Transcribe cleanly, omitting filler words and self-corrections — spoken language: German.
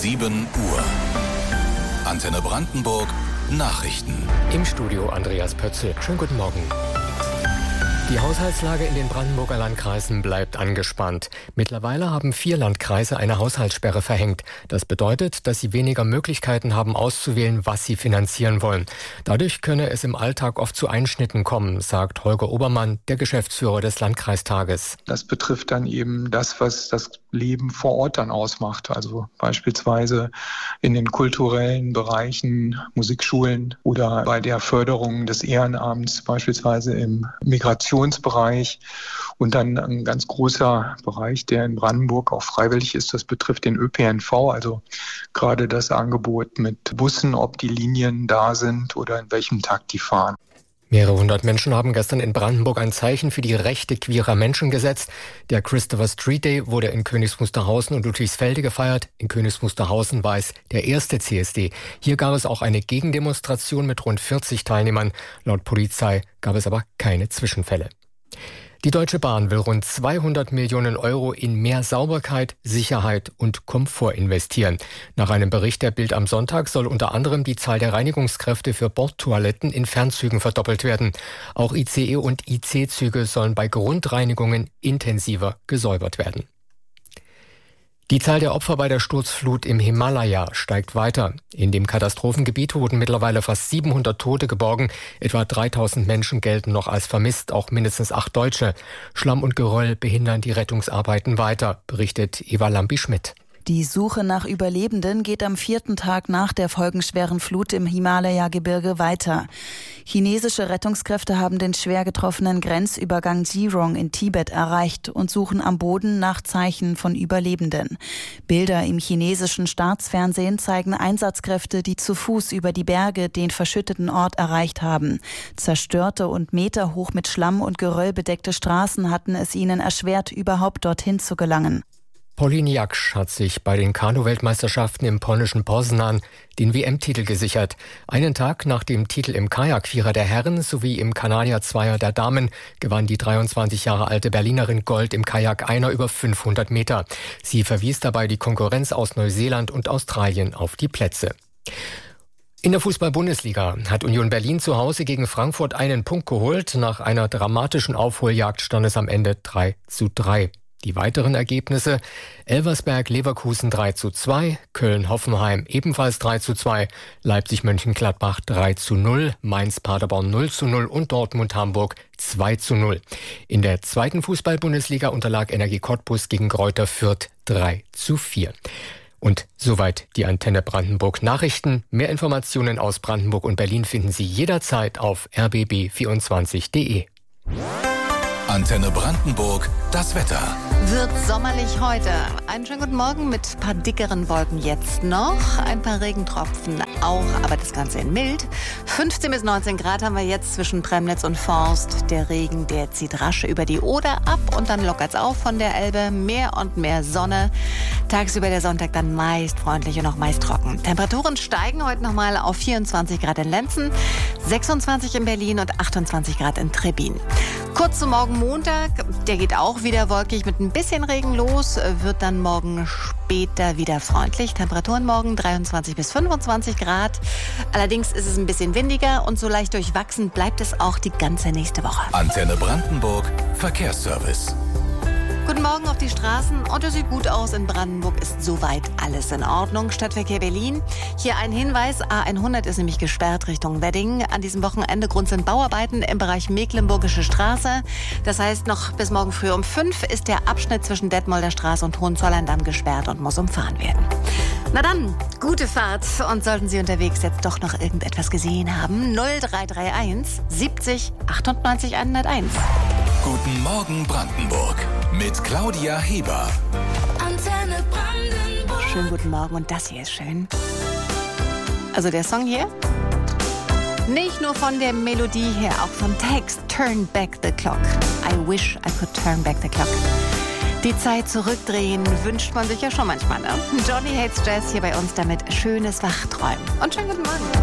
7 Uhr. Antenne Brandenburg Nachrichten. Im Studio Andreas Pötzl. Schönen guten Morgen. Die Haushaltslage in den Brandenburger Landkreisen bleibt angespannt. Mittlerweile haben 4 Landkreise eine Haushaltssperre verhängt. Das bedeutet, dass sie weniger Möglichkeiten haben, auszuwählen, was sie finanzieren wollen. Dadurch könne es im Alltag oft zu Einschnitten kommen, sagt Holger Obermann, der Geschäftsführer des Landkreistages. Das betrifft dann eben das, was das Leben vor Ort dann ausmacht. Also beispielsweise in den kulturellen Bereichen, Musikschulen oder bei der Förderung des Ehrenamts, beispielsweise im Migrationsbereich. Und dann ein ganz großer Bereich, der in Brandenburg auch freiwillig ist, das betrifft den ÖPNV, also gerade das Angebot mit Bussen, ob die Linien da sind oder in welchem Takt die fahren. Mehrere hundert Menschen haben gestern in Brandenburg ein Zeichen für die Rechte queerer Menschen gesetzt. Der Christopher Street Day wurde in Königs Wusterhausen und Ludwigsfelde gefeiert. In Königs Wusterhausen war es der erste CSD. Hier gab es auch eine Gegendemonstration mit rund 40 Teilnehmern. Laut Polizei gab es aber keine Zwischenfälle. Die Deutsche Bahn will rund 200 Millionen Euro in mehr Sauberkeit, Sicherheit und Komfort investieren. Nach einem Bericht der Bild am Sonntag soll unter anderem die Zahl der Reinigungskräfte für Bordtoiletten in Fernzügen verdoppelt werden. Auch ICE und IC-Züge sollen bei Grundreinigungen intensiver gesäubert werden. Die Zahl der Opfer bei der Sturzflut im Himalaya steigt weiter. In dem Katastrophengebiet wurden mittlerweile fast 700 Tote geborgen. Etwa 3000 Menschen gelten noch als vermisst, auch mindestens 8 Deutsche. Schlamm und Geröll behindern die Rettungsarbeiten weiter, berichtet Eva Lambi-Schmidt. Die Suche nach Überlebenden geht am 4. Tag nach der folgenschweren Flut im Himalaya-Gebirge weiter. Chinesische Rettungskräfte haben den schwer getroffenen Grenzübergang Jirong in Tibet erreicht und suchen am Boden nach Zeichen von Überlebenden. Bilder im chinesischen Staatsfernsehen zeigen Einsatzkräfte, die zu Fuß über die Berge den verschütteten Ort erreicht haben. Zerstörte und meterhoch mit Schlamm und Geröll bedeckte Straßen hatten es ihnen erschwert, überhaupt dorthin zu gelangen. Pauline Jaksch hat sich bei den Kanu-Weltmeisterschaften im polnischen Poznan den WM-Titel gesichert. Einen Tag nach dem Titel im Kajak-Vierer der Herren sowie im Kanadier-Zweier der Damen gewann die 23 Jahre alte Berlinerin Gold im Kajak-Einer über 500 Meter. Sie verwies dabei die Konkurrenz aus Neuseeland und Australien auf die Plätze. In der Fußball-Bundesliga hat Union Berlin zu Hause gegen Frankfurt einen Punkt geholt. Nach einer dramatischen Aufholjagd stand es am Ende 3:3. Die weiteren Ergebnisse: Elversberg-Leverkusen 3:2, Köln-Hoffenheim ebenfalls 3:2, Leipzig-Mönchengladbach 3:0, Mainz-Paderborn 0:0 und Dortmund-Hamburg 2:0. In der zweiten Fußball-Bundesliga unterlag Energie Cottbus gegen Greuther Fürth 3:4. Und soweit die Antenne Brandenburg Nachrichten. Mehr Informationen aus Brandenburg und Berlin finden Sie jederzeit auf rbb24.de. Antenne Brandenburg, das Wetter. Wird sommerlich heute. Einen schönen guten Morgen mit ein paar dickeren Wolken jetzt noch. Ein paar Regentropfen auch, aber das Ganze in mild. 15 bis 19 Grad haben wir jetzt zwischen Premnitz und Forst. Der Regen, der zieht rasch über die Oder ab und dann lockert's auf von der Elbe. Mehr und mehr Sonne. Tagsüber der Sonntag dann meist freundlich und auch meist trocken. Temperaturen steigen heute nochmal auf 24 Grad in Lenzen, 26 in Berlin und 28 Grad in Trebbin. Kurz zum Morgen Montag, der geht auch wieder wolkig mit ein bisschen Regen los, wird dann morgen später wieder freundlich. Temperaturen morgen 23 bis 25 Grad. Allerdings ist es ein bisschen windiger und so leicht durchwachsen bleibt es auch die ganze nächste Woche. Antenne Brandenburg, Verkehrsservice. Guten Morgen auf die Straßen. Und es sieht gut aus. In Brandenburg ist soweit alles in Ordnung. Stadtverkehr Berlin. Hier ein Hinweis. A100 ist nämlich gesperrt Richtung Wedding. An diesem Wochenende Grund sind Bauarbeiten im Bereich Mecklenburgische Straße. Das heißt, noch bis morgen früh um 5 ist der Abschnitt zwischen Detmolder Straße und Hohenzollern-Damm gesperrt und muss umfahren werden. Na dann, gute Fahrt. Und sollten Sie unterwegs jetzt doch noch irgendetwas gesehen haben, 0331 70 98 101. Guten Morgen Brandenburg mit Claudia Heber. Antenne Brandenburg. Schönen guten Morgen und das hier ist schön. Also der Song hier, nicht nur von der Melodie her, auch vom Text. Turn back the clock. I wish I could turn back the clock. Die Zeit zurückdrehen wünscht man sich ja schon manchmal, ne? Johnny Hates Jazz hier bei uns damit schönes Wachträumen. Und schönen guten Morgen.